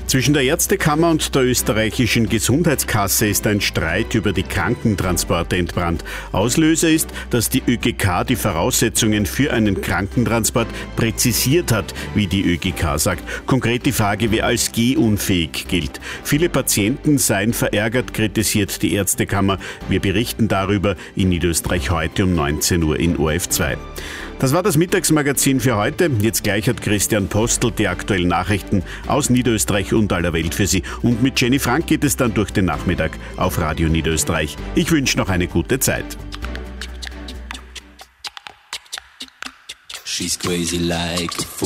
Zwischen der Ärztekammer und der österreichischen Gesundheitskasse ist ein Streit über die Krankentransporte entbrannt. Auslöser ist, dass die ÖGK die Voraussetzungen für einen Krankentransport präzisiert hat, wie die ÖGK sagt. Konkret die Frage, wer als gehunfähig gilt. Viele Patienten seien verärgert, kritisiert die Ärztekammer. Wir berichten darüber in Niederösterreich heute um 19 Uhr in ORF2. Das war das Mittagsmagazin für heute. Jetzt gleich hat Christian Postel die aktuellen Nachrichten aus Niederösterreich und aller Welt für Sie. Und mit Jenny Frank geht es dann durch den Nachmittag auf Radio Niederösterreich. Ich wünsche noch eine gute Zeit. She's crazy like a fool.